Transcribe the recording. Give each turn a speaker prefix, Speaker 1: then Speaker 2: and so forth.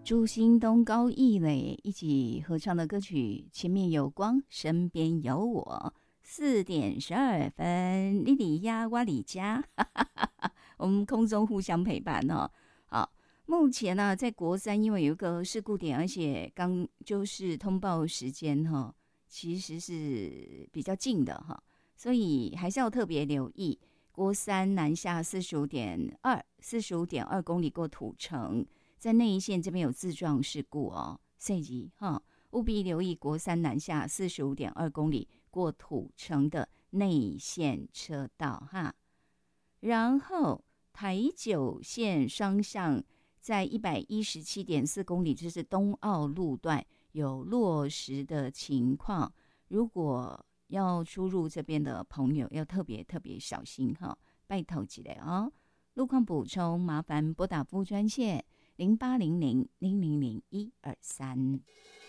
Speaker 1: 朱兴东、高义磊一起合唱的歌曲《前面有光，身边有我》。4:12，你里呀，我里家，我们空中互相陪伴哦。好，目前呢、在国三因为有一个事故点，而且刚就是通报时间哈，其实是比较近的哈，所以还是要特别留意。国三南下45.2公里过土城。在内一线这边有自撞事故哦，所以务必留意国三南下45.2公里过土城的内线车道哈。然后台九线双向在117.4公里，就是东澳路段有落石的情况，如果要出入这边的朋友要特别小心哈，拜托一下哦。路况补充，麻烦拨打服务专线。0800000123。